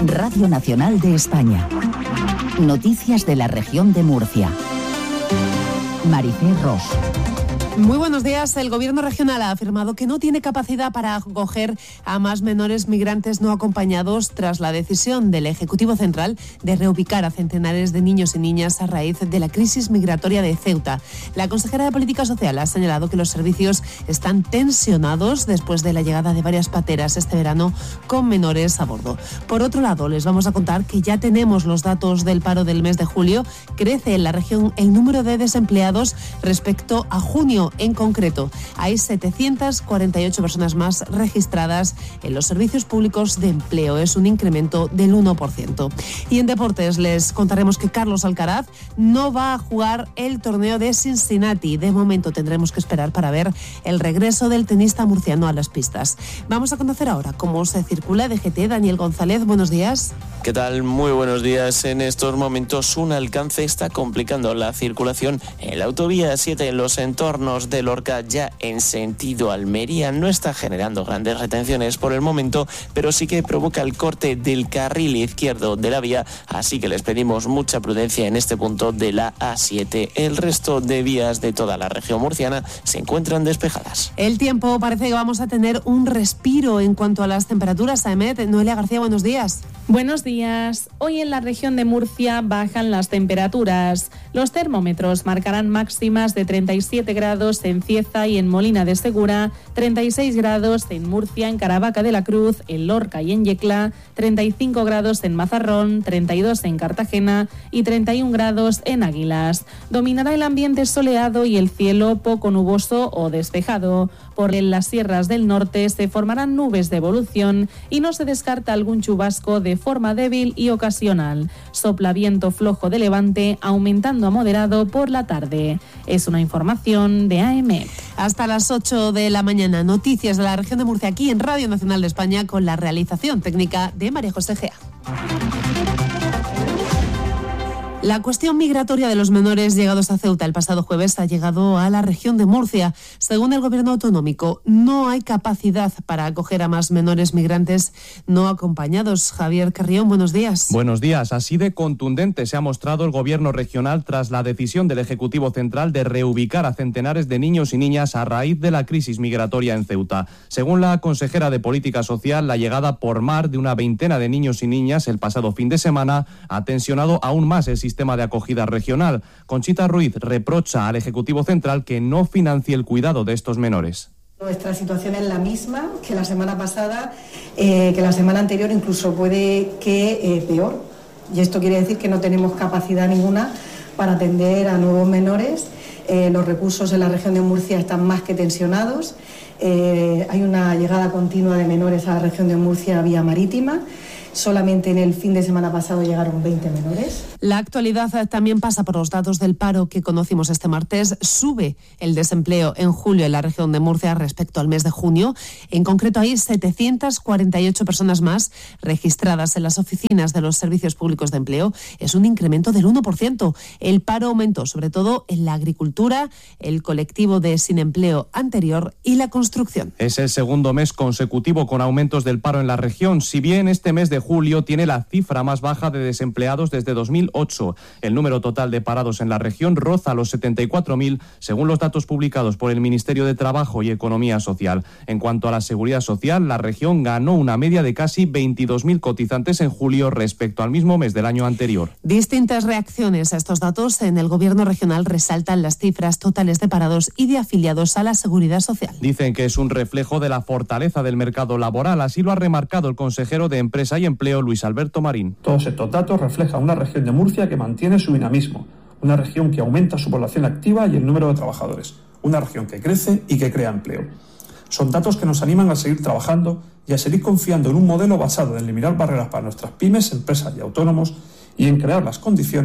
Radio Nacional de España. Noticias de la región de Murcia. Maricé Ros. Muy buenos días. El Gobierno regional ha afirmado que no tiene capacidad para acoger a más menores migrantes no acompañados tras la decisión del Ejecutivo Central de reubicar a centenares de niños y niñas a raíz de la crisis migratoria de Ceuta. La consejera de Política Social ha señalado que los servicios están tensionados después de la llegada de varias pateras este verano con menores a bordo. Por otro lado, les vamos a contar que ya tenemos los datos del paro del mes de julio. Crece en la región el número de desempleados respecto a junio. En concreto, hay 748 personas más registradas en los servicios públicos de empleo. Es un incremento del 1%. Y en deportes les contaremos que Carlos Alcaraz no va a jugar el torneo de Cincinnati. De momento tendremos que esperar para ver el regreso del tenista murciano a las pistas. Vamos a conocer ahora cómo se circula DGT. Daniel González, buenos días. ¿Qué tal? Muy buenos días. En estos momentos un alcance está complicando la circulación en la autovía 7 en los entornos de Lorca, ya en sentido Almería. No está generando grandes retenciones por el momento, pero sí que provoca el corte del carril izquierdo de la vía, así que les pedimos mucha prudencia en este punto de la A7. El resto de vías de toda la región murciana se encuentran despejadas. El tiempo, parece que vamos a tener un respiro en cuanto a las temperaturas. Aemet, Noelia García, buenos días. Buenos días. Hoy en la región de Murcia bajan las temperaturas. Los termómetros marcarán máximas de 37 grados en Cieza y en Molina de Segura, 36 grados en Murcia, en Caravaca de la Cruz, en Lorca y en Yecla, 35 grados en Mazarrón, 32 en Cartagena y 31 grados en Águilas. Dominará el ambiente soleado y el cielo poco nuboso o despejado. Por las sierras del norte se formarán nubes de evolución y no se descarta algún chubasco de forma débil y ocasional. Sopla viento flojo de levante, aumentando a moderado por la tarde. Es una información de AEMET. Hasta las 8 de la mañana, noticias de la región de Murcia aquí en Radio Nacional de España con la realización técnica de María José Gea. La cuestión migratoria de los menores llegados a Ceuta el pasado jueves ha llegado a la región de Murcia. Según el gobierno autonómico, no hay capacidad para acoger a más menores migrantes no acompañados. Javier Carrión, buenos días. Buenos días. Así de contundente se ha mostrado el gobierno regional tras la decisión del Ejecutivo Central de reubicar a centenares de niños y niñas a raíz de la crisis migratoria en Ceuta. Según la consejera de Política Social, la llegada por mar de una veintena de niños y niñas el pasado fin de semana ha tensionado aún más el sistema de acogida regional. Conchita Ruiz reprocha al Ejecutivo Central que no financie el cuidado de estos menores. Nuestra situación es la misma que la semana pasada, que la semana anterior, incluso puede que peor. Y esto quiere decir que no tenemos capacidad ninguna para atender a nuevos menores. Los recursos en la región de Murcia están más que tensionados. Hay una llegada continua de menores a la región de Murcia vía marítima. Solamente en el fin de semana pasado llegaron 20 menores. La actualidad también pasa por los datos del paro que conocimos este martes. Sube el desempleo en julio en la región de Murcia respecto al mes de junio. En concreto hay 748 personas más registradas en las oficinas de los servicios públicos de empleo. Es un incremento del 1%. El paro aumentó sobre todo en la agricultura, el colectivo de sin empleo anterior y la construcción. Es el segundo mes consecutivo con aumentos del paro en la región. Si bien este mes de julio tiene la cifra más baja de desempleados desde 2008. El número total de parados en la región roza los 74.000, según los datos publicados por el Ministerio de Trabajo y Economía Social. En cuanto a la seguridad social, la región ganó una media de casi 22.000 cotizantes en julio respecto al mismo mes del año anterior. Distintas reacciones a estos datos. En el gobierno regional resaltan las cifras totales de parados y de afiliados a la seguridad social. Dicen que es un reflejo de la fortaleza del mercado laboral. Así lo ha remarcado el consejero de Empresa y Empleo, Luis Alberto Marín. Todos estos datos reflejan una región de Murcia que mantiene su dinamismo, una región que aumenta su población activa y el número de trabajadores, una región que crece y que crea empleo. Son datos que nos animan a seguir trabajando y a seguir confiando en un modelo basado en eliminar barreras para nuestras pymes, empresas y autónomos y en crear las condiciones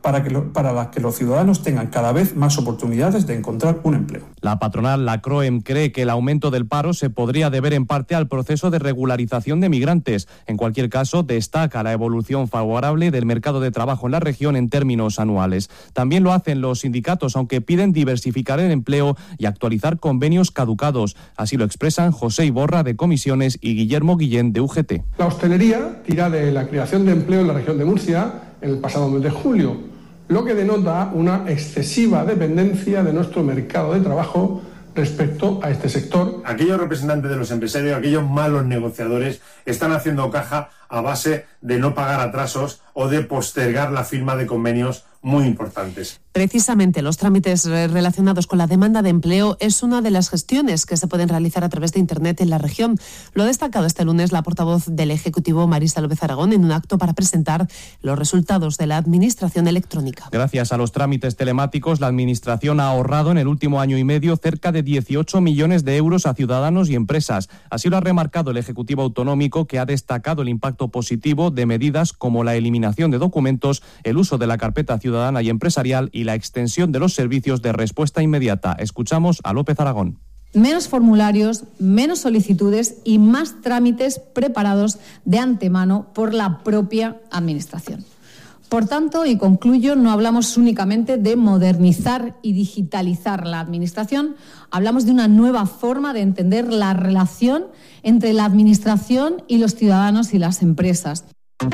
para las que los ciudadanos tengan cada vez más oportunidades de encontrar un empleo. La patronal, la CROEM, cree que el aumento del paro se podría deber en parte al proceso de regularización de migrantes. En cualquier caso, destaca la evolución favorable del mercado de trabajo en la región en términos anuales. También lo hacen los sindicatos, aunque piden diversificar el empleo y actualizar convenios caducados. Así lo expresan José Iborra, de Comisiones, y Guillermo Guillén, de UGT. La hostelería tira de la creación de empleo en la región de Murcia en el pasado mes de julio, lo que denota una excesiva dependencia de nuestro mercado de trabajo respecto a este sector. Aquellos representantes de los empresarios, aquellos malos negociadores, están haciendo caja a base de no pagar atrasos o de postergar la firma de convenios muy importantes. Precisamente los trámites relacionados con la demanda de empleo es una de las gestiones que se pueden realizar a través de Internet en la región. Lo ha destacado este lunes la portavoz del Ejecutivo, Marisa López Aragón, en un acto para presentar los resultados de la Administración electrónica. Gracias a los trámites telemáticos, la Administración ha ahorrado en el último año y medio cerca de 18 millones de euros a ciudadanos y empresas. Así lo ha remarcado el Ejecutivo Autonómico, que ha destacado el impacto positivo de medidas como la eliminación de documentos, el uso de la carpeta ciudadana y empresarial y la extensión de los servicios de respuesta inmediata. Escuchamos a López Aragón. Menos formularios, menos solicitudes y más trámites preparados de antemano por la propia Administración. Por tanto, y concluyo, no hablamos únicamente de modernizar y digitalizar la Administración, hablamos de una nueva forma de entender la relación entre la Administración y los ciudadanos y las empresas.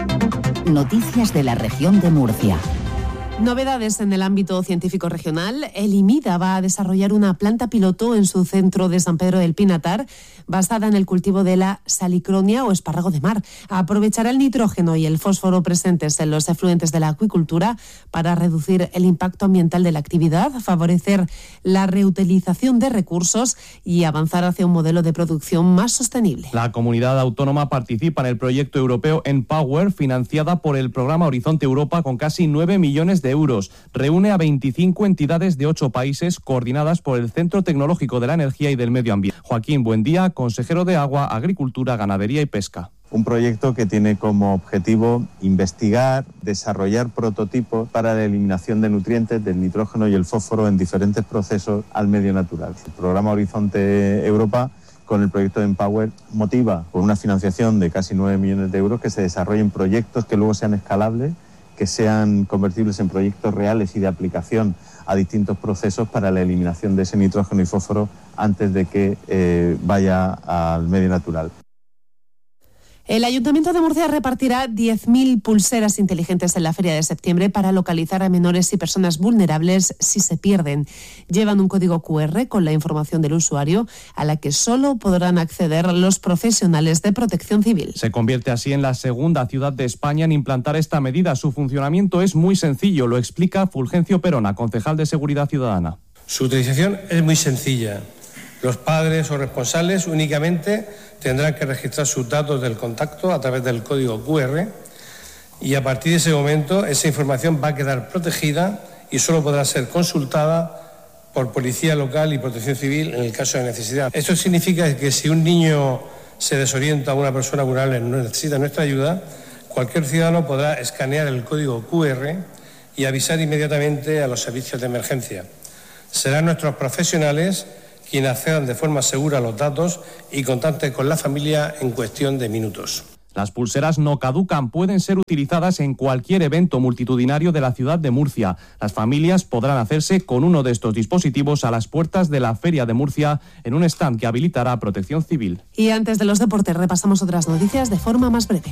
Noticias de la región de Murcia. Novedades en el ámbito científico regional. El IMIDA va a desarrollar una planta piloto en su centro de San Pedro del Pinatar, basada en el cultivo de la salicronia o espárrago de mar. Aprovechará el nitrógeno y el fósforo presentes en los efluentes de la acuicultura para reducir el impacto ambiental de la actividad, favorecer la reutilización de recursos y avanzar hacia un modelo de producción más sostenible. La comunidad autónoma participa en el proyecto europeo Empower, financiada por el programa Horizonte Europa, con casi 9 millones de euros. Reúne a 25 entidades de 8 países, coordinadas por el Centro Tecnológico de la Energía y del Medio Ambiente. Joaquín Buendía, consejero de Agua, Agricultura, Ganadería y Pesca. Un proyecto que tiene como objetivo investigar, desarrollar prototipos para la eliminación de nutrientes, del nitrógeno y el fósforo en diferentes procesos al medio natural. El programa Horizonte Europa, con el proyecto de Empower, motiva con una financiación de casi 9 millones de euros que se desarrollen proyectos que luego sean escalables, que sean convertibles en proyectos reales y de aplicación a distintos procesos para la eliminación de ese nitrógeno y fósforo antes de que vaya al medio natural. El Ayuntamiento de Murcia repartirá 10.000 pulseras inteligentes en la Feria de Septiembre para localizar a menores y personas vulnerables si se pierden. Llevan un código QR con la información del usuario, a la que solo podrán acceder los profesionales de Protección Civil. Se convierte así en la segunda ciudad de España en implantar esta medida. Su funcionamiento es muy sencillo, lo explica Fulgencio Perona, concejal de Seguridad Ciudadana. Su utilización es muy sencilla. Los padres o responsables únicamente tendrán que registrar sus datos del contacto a través del código QR y a partir de ese momento esa información va a quedar protegida y solo podrá ser consultada por Policía Local y Protección Civil en el caso de necesidad. Esto significa que si un niño se desorienta o una persona vulnerable no necesita nuestra ayuda, cualquier ciudadano podrá escanear el código QR y avisar inmediatamente a los servicios de emergencia. Serán nuestros profesionales quienes accedan de forma segura a los datos y contacten con la familia en cuestión de minutos. Las pulseras no caducan, pueden ser utilizadas en cualquier evento multitudinario de la ciudad de Murcia. Las familias podrán hacerse con uno de estos dispositivos a las puertas de la Feria de Murcia en un stand que habilitará Protección Civil. Y antes de los deportes repasamos otras noticias de forma más breve.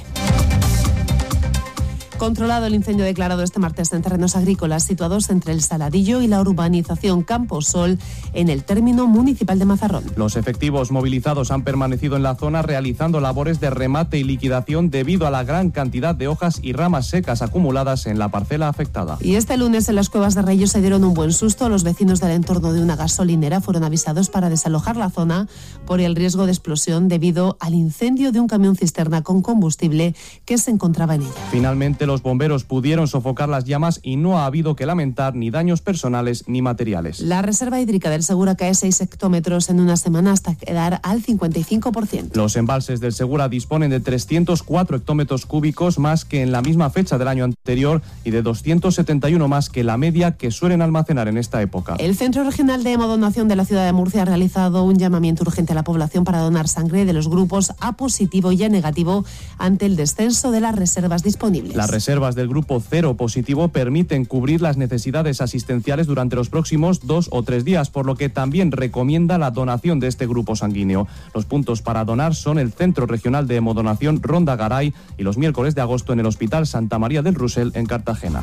Controlado el incendio declarado este martes en terrenos agrícolas situados entre el Saladillo y la urbanización Camposol en el término municipal de Mazarrón. Los efectivos movilizados han permanecido en la zona realizando labores de remate y liquidación debido a la gran cantidad de hojas y ramas secas acumuladas en la parcela afectada. Y este lunes en las Cuevas de Reyes se dieron un buen susto. Los vecinos del entorno de una gasolinera fueron avisados para desalojar la zona por el riesgo de explosión debido al incendio de un camión cisterna con combustible que se encontraba en ella. Finalmente, los bomberos pudieron sofocar las llamas y no ha habido que lamentar ni daños personales ni materiales. La reserva hídrica del Segura cae 6 hectómetros en una semana hasta quedar al 55%. Los embalses del Segura disponen de 304 hectómetros cúbicos más que en la misma fecha del año anterior y de 271 más que la media que suelen almacenar en esta época. El Centro Regional de Hemodonación de la ciudad de Murcia ha realizado un llamamiento urgente a la población para donar sangre de los grupos A positivo y A negativo ante el descenso de las reservas disponibles. Las reservas del grupo 0 positivo permiten cubrir las necesidades asistenciales durante los próximos 2 o 3 días, por lo que también recomienda la donación de este grupo sanguíneo. Los puntos para donar son el Centro Regional de Hemodonación Ronda Garay y los miércoles de agosto en el Hospital Santa María del Rossell en Cartagena.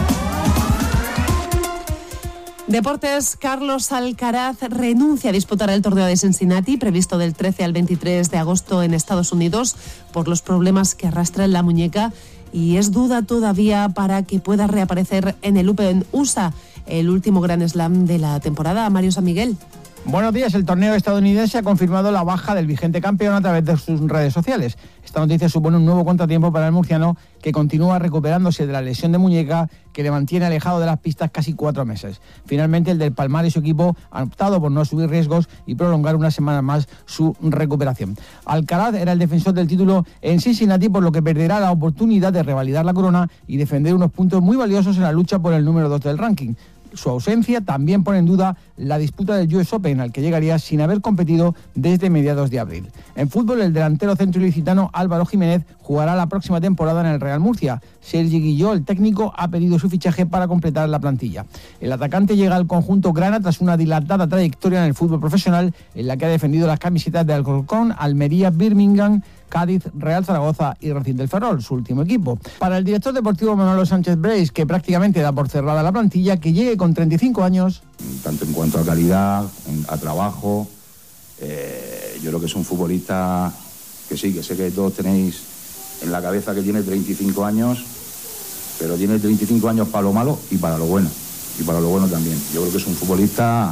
Deportes, Carlos Alcaraz renuncia a disputar el torneo de Cincinnati, previsto del 13 al 23 de agosto en Estados Unidos, por los problemas que arrastra en la muñeca, y es duda todavía para que pueda reaparecer en el Open USA, el último Grand Slam de la temporada. Mario San Miguel. Buenos días. El torneo estadounidense ha confirmado la baja del vigente campeón a través de sus redes sociales. Esta noticia supone un nuevo contratiempo para el murciano, que continúa recuperándose de la lesión de muñeca que le mantiene alejado de las pistas casi 4 meses. Finalmente, el del Palmar y su equipo han optado por no subir riesgos y prolongar una semana más su recuperación. Alcaraz era el defensor del título en Cincinnati, por lo que perderá la oportunidad de revalidar la corona y defender unos puntos muy valiosos en la lucha por el número 2 del ranking. Su ausencia también pone en duda la disputa del US Open, al que llegaría sin haber competido desde mediados de abril. En fútbol, el delantero centroilicitano Álvaro Jiménez jugará la próxima temporada en el Real Murcia. Sergi Guilló, el técnico, ha pedido su fichaje para completar la plantilla. El atacante llega al conjunto grana tras una dilatada trayectoria en el fútbol profesional, en la que ha defendido las camisetas de Alcorcón, Almería, Birmingham, Cádiz, Real Zaragoza y Racing del Ferrol, su último equipo. Para el director deportivo Manolo Sánchez Breis, que prácticamente da por cerrada la plantilla, que llegue con 35 años. Tanto en cuanto a calidad, a trabajo, yo creo que es un futbolista que sí, que sé que todos tenéis en la cabeza que tiene 35 años, pero tiene 35 años para lo malo y para lo bueno. Y para lo bueno también. Yo creo que es un futbolista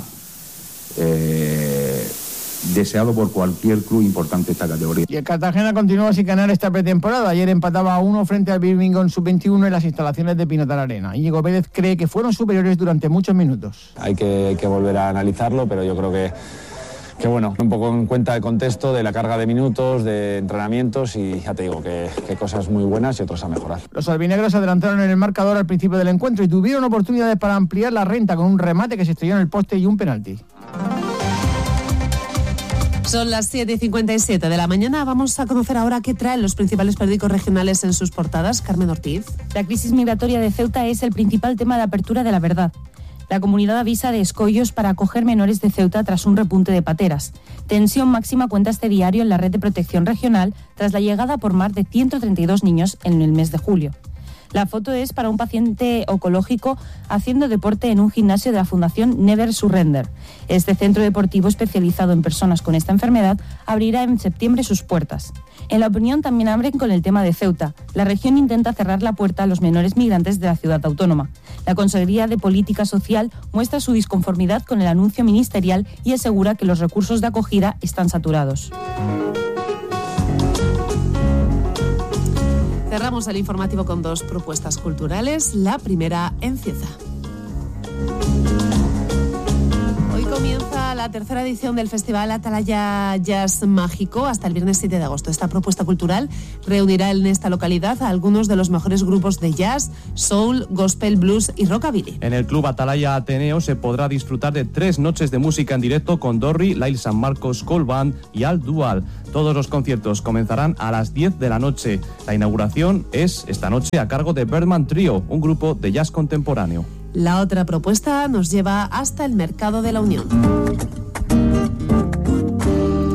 deseado por cualquier club importante de esta categoría. Y el Cartagena continúa sin ganar esta pretemporada. Ayer empataba a 1 frente al Birmingham Sub-21 en las instalaciones de Pinotar Arena. Íñigo Pérez cree que fueron superiores durante muchos minutos. Hay que volver a analizarlo, pero yo creo que bueno, un poco en cuenta el contexto de la carga de minutos, de entrenamientos, y ya te digo que cosas muy buenas y otras a mejorar. Los albinegros adelantaron en el marcador al principio del encuentro y tuvieron oportunidades para ampliar la renta con un remate que se estrelló en el poste y un penalti. Son las 7:57 de la mañana. Vamos a conocer ahora qué traen los principales periódicos regionales en sus portadas. Carmen Ortiz. La crisis migratoria de Ceuta es el principal tema de apertura de La Verdad. La comunidad avisa de escollos para acoger menores de Ceuta tras un repunte de pateras. Tensión máxima, cuenta este diario, en la red de protección regional tras la llegada por mar de 132 niños en el mes de julio. La foto es para un paciente oncológico haciendo deporte en un gimnasio de la Fundación Never Surrender. Este centro deportivo especializado en personas con esta enfermedad abrirá en septiembre sus puertas. En La Opinión también abren con el tema de Ceuta. La región intenta cerrar la puerta a los menores migrantes de la ciudad autónoma. La Consejería de Política Social muestra su disconformidad con el anuncio ministerial y asegura que los recursos de acogida están saturados. Cerramos el informativo con 2 propuestas culturales. La primera en Cieza. Hoy comienza la tercera edición del Festival Atalaya Jazz Mágico hasta el viernes 7 de agosto. Esta propuesta cultural reunirá en esta localidad a algunos de los mejores grupos de jazz, soul, gospel, blues y rockabilly. En el Club Atalaya Ateneo se podrá disfrutar de 3 noches de música en directo con Dorri, Lail San Marcos Call Band y Al Dual. Todos los conciertos comenzarán a las 10 de la noche. La inauguración es esta noche a cargo de Birdman Trio, un grupo de jazz contemporáneo. La otra propuesta nos lleva hasta el Mercado de la Unión.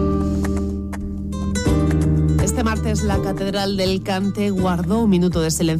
Este martes la Catedral del Cante guardó un minuto de silencio